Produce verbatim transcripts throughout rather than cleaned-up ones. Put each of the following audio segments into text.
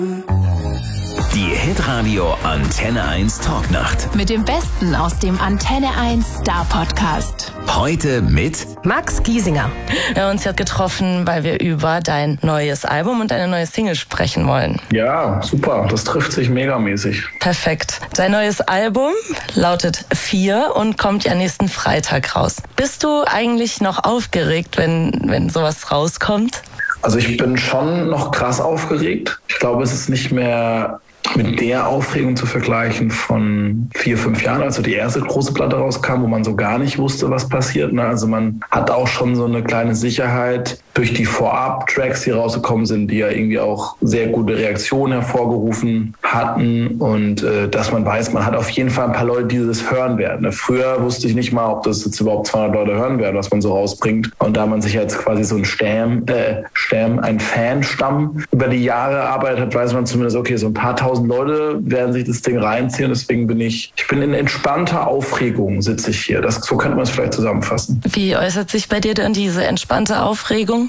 Die Hitradio Antenne eins Talknacht. Mit dem Besten aus dem Antenne eins Star Podcast. Heute mit Max Giesinger. Wir haben uns jetzt getroffen, weil wir über dein neues Album und deine neue Single sprechen wollen. Ja, super. Das trifft sich megamäßig. Perfekt. Dein neues Album lautet vier und kommt ja nächsten Freitag raus. Bist du eigentlich noch aufgeregt, wenn, wenn sowas rauskommt? Also ich bin schon noch krass aufgeregt. Ich glaube, es ist nicht mehr mit der Aufregung zu vergleichen von vier, fünf Jahren, als so die erste große Platte rauskam, wo man so gar nicht wusste, was passiert. Ne? Also man hat auch schon so eine kleine Sicherheit durch die Vorab-Tracks, die rausgekommen sind, die ja irgendwie auch sehr gute Reaktionen hervorgerufen hatten und äh, dass man weiß, man hat auf jeden Fall ein paar Leute, die das hören werden. Ne? Früher wusste ich nicht mal, ob das jetzt überhaupt zweihundert Leute hören werden, was man so rausbringt. Und da man sich jetzt quasi so ein Stamm, äh, Stamm, ein Fanstamm über die Jahre erarbeitet hat, weiß man zumindest, okay, so ein paar tausend Leute werden sich das Ding reinziehen. Deswegen bin ich, ich bin in entspannter Aufregung, sitze ich hier. Das, so könnte man es vielleicht zusammenfassen. Wie äußert sich bei dir denn diese entspannte Aufregung?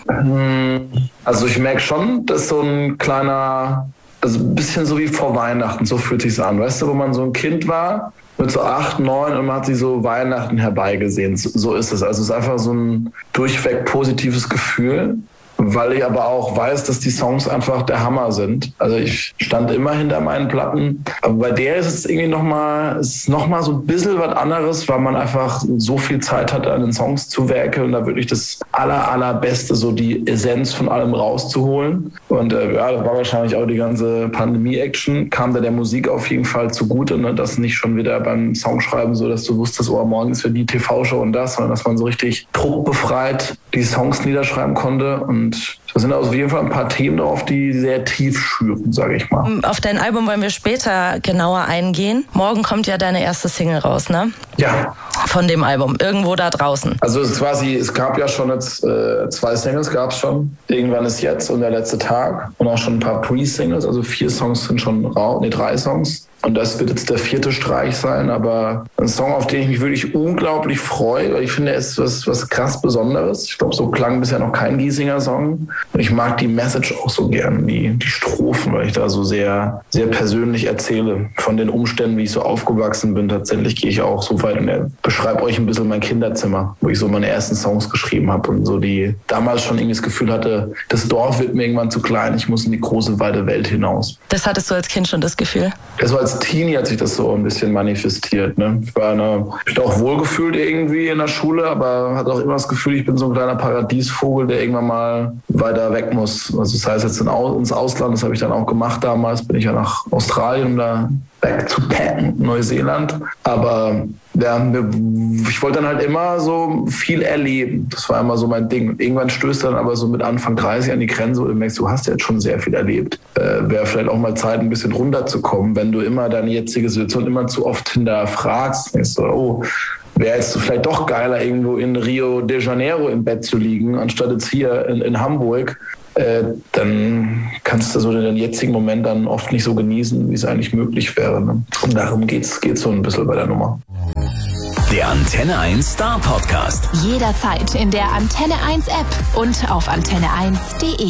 Also ich merke schon, dass so ein kleiner, also ein bisschen so wie vor Weihnachten, so fühlt sich's an. Weißt du, wo man so ein Kind war, mit so acht, neun und man hat sich so Weihnachten herbeigesehen. So, so ist es. Also es ist einfach so ein durchweg positives Gefühl. Weil ich aber auch weiß, dass die Songs einfach der Hammer sind. Also ich stand immer hinter meinen Platten. Aber bei der ist es irgendwie nochmal, es ist nochmal so ein bisschen was anderes, weil man einfach so viel Zeit hatte, an den Songs zu werkeln und da wirklich das aller, allerbeste, so die Essenz von allem rauszuholen. Und äh, ja, das war wahrscheinlich auch die ganze Pandemie-Action, kam da der Musik auf jeden Fall zugute, ne? Das nicht schon wieder beim Songschreiben so, dass du wusstest, oh, morgen ist für die T V-Show und das, sondern dass man so richtig druckbefreit die Songs niederschreiben konnte. Und da sind auf jeden Fall ein paar Themen drauf, die sehr tief schüren, sage ich mal. Auf dein Album wollen wir später genauer eingehen. Morgen kommt ja deine erste Single raus, ne? Ja. Von dem Album, irgendwo da draußen. Also es ist quasi, es gab ja schon jetzt äh, zwei Singles, gab es schon. Irgendwann ist jetzt und der letzte Tag. Und auch schon ein paar Pre-Singles, also vier Songs sind schon raus, nee, drei Songs. Und das wird jetzt der vierte Streich sein, aber ein Song, auf den ich mich wirklich unglaublich freue, weil ich finde, er ist was, was krass Besonderes. Ich glaube, so klang bisher noch kein Giesinger-Song. Und ich mag die Message auch so gern, die, die Strophen, weil ich da so sehr, sehr persönlich erzähle von den Umständen, wie ich so aufgewachsen bin. Tatsächlich gehe ich auch so weit und beschreibe euch ein bisschen mein Kinderzimmer, wo ich so meine ersten Songs geschrieben habe und so die damals schon irgendwie das Gefühl hatte, das Dorf wird mir irgendwann zu klein, ich muss in die große, weite Welt hinaus. Das hattest du als Kind schon, das Gefühl? Das war als Teenie hat sich das so ein bisschen manifestiert. Ne? Ich war eine, ich bin auch wohlgefühlt irgendwie in der Schule, aber hatte auch immer das Gefühl, ich bin so ein kleiner Paradiesvogel, der irgendwann mal weiter weg muss. Also das heißt jetzt ins Ausland, das habe ich dann auch gemacht damals, bin ich ja nach Australien, um da backzupacken, Neuseeland. Aber ja, ich wollte dann halt immer so viel erleben. Das war immer so mein Ding. Und irgendwann stößt dann aber so mit Anfang dreißig an die Grenze, wo du merkst, du hast ja jetzt schon sehr viel erlebt. Äh, wäre vielleicht auch mal Zeit, ein bisschen runterzukommen, wenn du immer deine jetzige Situation immer zu oft hinterfragst. Denkst du, oh, wäre jetzt vielleicht doch geiler, irgendwo in Rio de Janeiro im Bett zu liegen, anstatt jetzt hier in, in Hamburg. Äh, dann kannst du so den jetzigen Moment dann oft nicht so genießen, wie es eigentlich möglich wäre. Ne? Und darum geht's, geht's so ein bisschen bei der Nummer. Der Antenne eins Star Podcast. Jederzeit in der Antenne eins App und auf antenne eins punkt de.